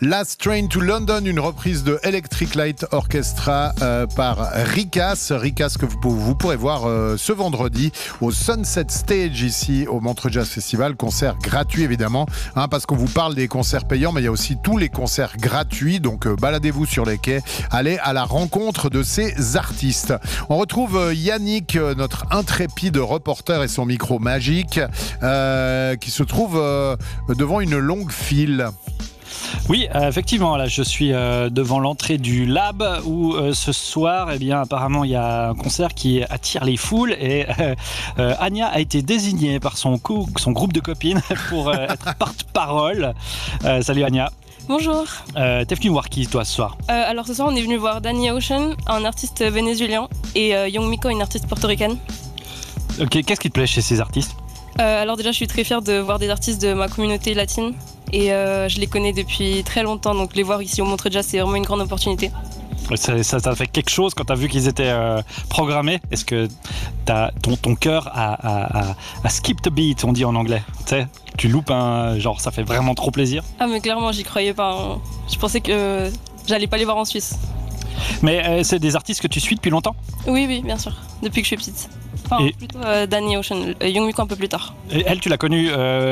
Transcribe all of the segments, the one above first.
Last Train to London, une reprise de Electric Light Orchestra par Ricas que vous pourrez voir ce vendredi au Sunset Stage ici au Montreux Jazz Festival. Concert gratuit évidemment, parce qu'on vous parle des concerts payants, mais il y a aussi tous les concerts gratuits, donc baladez-vous sur les quais, allez à la rencontre de ces artistes. On retrouve Yannick, notre intrépide reporter et son micro magique, qui se trouve devant une longue file. Oui, effectivement, là je suis devant l'entrée du Lab où ce soir, apparemment il y a un concert qui attire les foules et Anya a été désignée par son groupe de copines pour être porte-parole. Salut Anya. Bonjour. T'es venu voir qui toi ce soir? Alors ce soir on est venu voir Danny Ocean, un artiste vénézuélien, et Young Miko, une artiste portoricaine. Ok, qu'est-ce qui te plaît chez ces artistes? Alors déjà je suis très fière de voir des artistes de ma communauté latine et je les connais depuis très longtemps, donc les voir ici au Montreux Jazz c'est vraiment une grande opportunité. Ça t'a fait quelque chose quand t'as vu qu'ils étaient programmés? Est-ce que ton cœur a skip the beat, on dit en anglais? Tu sais, tu loupes genre ça fait vraiment trop plaisir? Ah mais clairement j'y croyais pas, hein. Je pensais que j'allais pas les voir en Suisse. Mais c'est des artistes que tu suis depuis longtemps? Oui, bien sûr, depuis que je suis petite. Enfin, plutôt Danny Ocean, Young Miko un peu plus tard. Et elle, tu l'as connue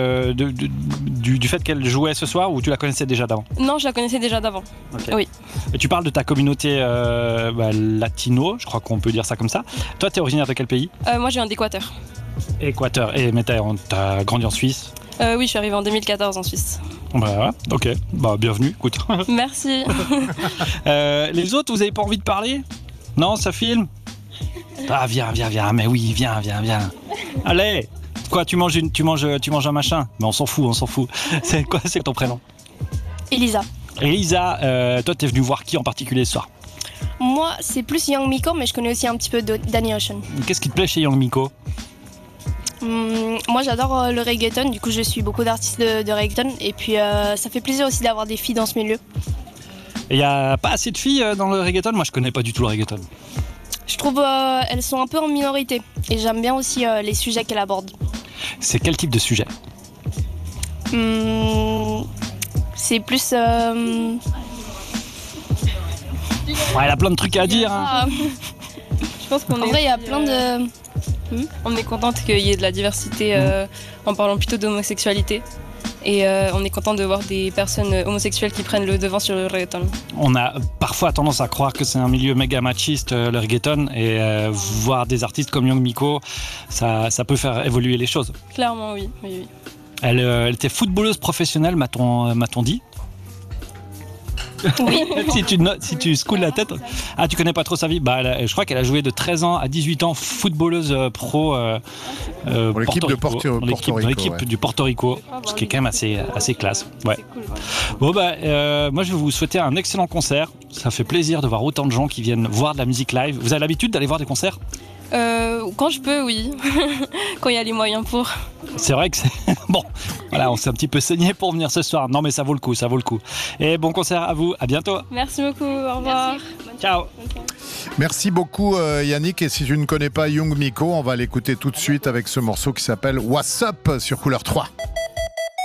du fait qu'elle jouait ce soir ou tu la connaissais déjà d'avant? Non, je la connaissais déjà d'avant. Okay. Oui. Et tu parles de ta communauté latino, je crois qu'on peut dire ça comme ça. Toi, t'es originaire de quel pays? Moi, je viens d'Équateur. Équateur. Mais t'as grandi en Suisse? Oui, je suis arrivée en 2014 en Suisse. Bah, ok, bienvenue, écoute. Merci. Les autres, vous avez pas envie de parler? Non, ça filme? Ah, viens, mais oui, viens. Allez! Quoi, tu manges un machin? Mais on s'en fout. C'est quoi, c'est ton prénom? Elisa. Elisa, toi, t'es venue voir qui en particulier ce soir? Moi, c'est plus Young Miko, mais je connais aussi un petit peu Danny Ocean. Qu'est-ce qui te plaît chez Young Miko? Moi, j'adore le reggaeton, du coup, je suis beaucoup d'artistes de reggaeton, et puis ça fait plaisir aussi d'avoir des filles dans ce milieu. Il n'y a pas assez de filles dans le reggaeton? Moi, je connais pas du tout le reggaeton. Je trouve elles sont un peu en minorité et j'aime bien aussi les sujets qu'elles abordent. C'est quel type de sujet? C'est plus... Ouais, elle a plein de trucs à dire. Hein. Je pense qu'en vrai, il y a plein de... On est contente qu'il y ait de la diversité en parlant plutôt d'homosexualité. Et on est content de voir des personnes homosexuelles qui prennent le devant sur le reggaeton. On a parfois tendance à croire que c'est un milieu méga machiste, le reggaeton, et voir des artistes comme Young Miko, ça peut faire évoluer les choses. Clairement, oui. Elle était footballeuse professionnelle, m'a-t-on dit? Oui. si tu secoues la tête. Ah, tu connais pas trop sa vie? Je crois qu'elle a joué de 13 ans à 18 ans footballeuse pro pour l'équipe de Porto Rico. L'équipe du Porto Rico, ce qui est quand même assez classe. Ouais. Bon moi je vais vous souhaiter un excellent concert. Ça fait plaisir de voir autant de gens qui viennent voir de la musique live. Vous avez l'habitude d'aller voir des concerts? Quand je peux, oui. Quand il y a les moyens pour. C'est vrai que c'est... Bon, voilà, on s'est un petit peu saigné pour venir ce soir. Non, mais ça vaut le coup. Et bon concert à vous. À bientôt. Merci beaucoup. Au revoir. Ciao. Merci beaucoup Yannick. Et si tu ne connais pas Young Miko, on va l'écouter tout de suite avec ce morceau qui s'appelle What's Up sur Couleur 3.